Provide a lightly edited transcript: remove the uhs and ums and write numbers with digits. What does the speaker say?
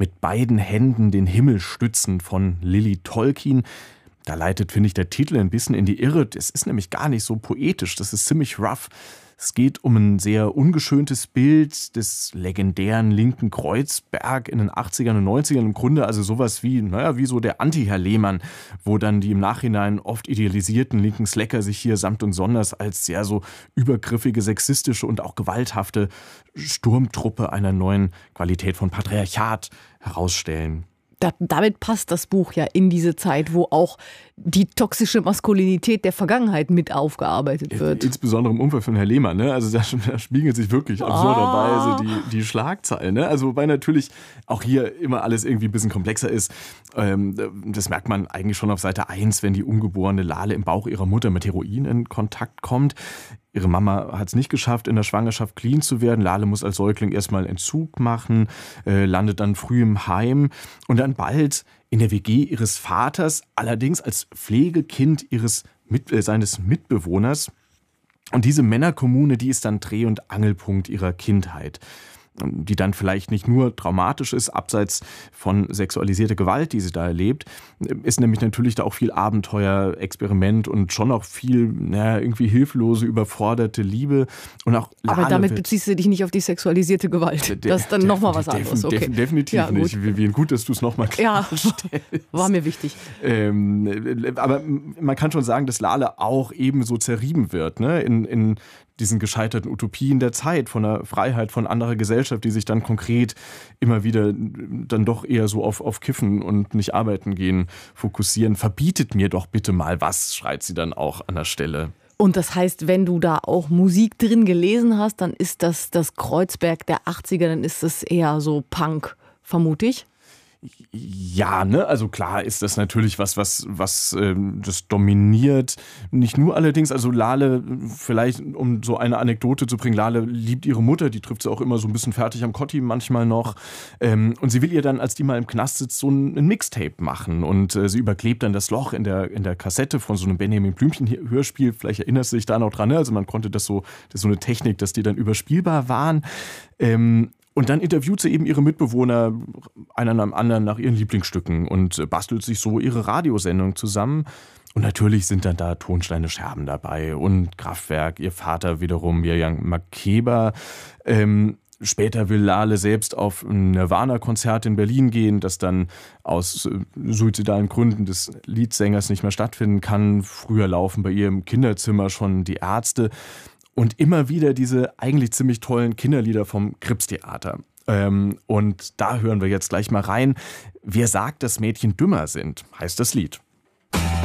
mit beiden Händen den Himmel stützen von Lily Tolkien. Da leitet, finde ich, der Titel ein bisschen in die Irre. Es ist nämlich gar nicht so poetisch, das ist ziemlich rough. Es geht um ein sehr ungeschöntes Bild des legendären linken Kreuzberg in den 80ern und 90ern. Im Grunde also sowas wie, wie so der Anti-Herr Lehmann, wo dann die im Nachhinein oft idealisierten linken Slacker sich hier samt und sonders als sehr so übergriffige, sexistische und auch gewalthafte Sturmtruppe einer neuen Qualität von Patriarchat herausstellen. Damit passt das Buch ja in diese Zeit, wo auch die toxische Maskulinität der Vergangenheit mit aufgearbeitet wird. Insbesondere im Umfeld von Herrn Lehmann, ne? Also da spiegelt sich wirklich absurderweise die Schlagzeilen, ne? Also wobei natürlich auch hier immer alles irgendwie ein bisschen komplexer ist. Das merkt man eigentlich schon auf Seite 1, wenn die ungeborene Lale im Bauch ihrer Mutter mit Heroin in Kontakt kommt. Ihre Mama hat es nicht geschafft, in der Schwangerschaft clean zu werden. Lale muss als Säugling erstmal Entzug machen, landet dann früh im Heim und dann bald in der WG ihres Vaters, allerdings als Pflegekind seines Mitbewohners. Und diese Männerkommune, die ist dann Dreh- und Angelpunkt ihrer Kindheit, die dann vielleicht nicht nur traumatisch ist, abseits von sexualisierter Gewalt, die sie da erlebt, ist nämlich natürlich da auch viel Abenteuer, Experiment und schon auch viel irgendwie hilflose, überforderte Liebe. Und auch aber damit beziehst du dich nicht auf die sexualisierte Gewalt. Das ist dann nochmal was anderes. Okay. Definitiv ja, nicht. Wie gut, dass du es nochmal klarstellst. Ja, war mir wichtig. Aber man kann schon sagen, dass Lale auch ebenso zerrieben wird, ne? In diesen gescheiterten Utopien der Zeit, von der Freiheit, von anderer Gesellschaft, die sich dann konkret immer wieder dann doch eher so auf Kiffen und nicht arbeiten gehen fokussieren. Verbietet mir doch bitte mal was, schreit sie dann auch an der Stelle. Und das heißt, wenn du da auch Musik drin gelesen hast, dann ist das Kreuzberg der 80er, dann ist das eher so Punk, vermute ich. Ja, ne, also klar ist das natürlich was das dominiert. Nicht nur allerdings, also Lale, vielleicht um so eine Anekdote zu bringen, Lale liebt ihre Mutter, die trifft sie auch immer so ein bisschen fertig am Kotti manchmal noch. Und sie will ihr dann, als die mal im Knast sitzt, so ein Mixtape machen. Und sie überklebt dann das Loch in der Kassette von so einem Benjamin Blümchen-Hörspiel. Vielleicht erinnerst du dich da noch dran, ne? Also man konnte das ist so eine Technik, dass die dann überspielbar waren. Und dann interviewt sie eben ihre Mitbewohner, einer nach dem anderen, nach ihren Lieblingsstücken und bastelt sich so ihre Radiosendung zusammen. Und natürlich sind dann da Tonsteine Scherben dabei und Kraftwerk, ihr Vater wiederum, Mirjam Makeba. Später will Lale selbst auf ein Nirvana-Konzert in Berlin gehen, das dann aus suizidalen Gründen des Leadsängers nicht mehr stattfinden kann. Früher laufen bei ihr im Kinderzimmer schon die Ärzte. Und immer wieder diese eigentlich ziemlich tollen Kinderlieder vom Kripstheater. Und da hören wir jetzt gleich mal rein. Wer sagt, dass Mädchen dümmer sind, heißt das Lied.